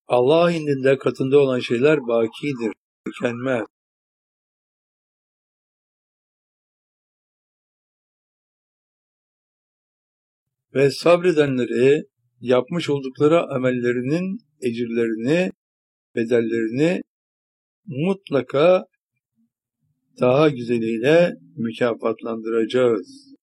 Allah indinde katında olan şeyler bakidir, tükenmez. Ve sabredenleri yapmış oldukları amellerinin ecirlerini, bedellerini mutlaka daha güzeliyle mükafatlandıracağız.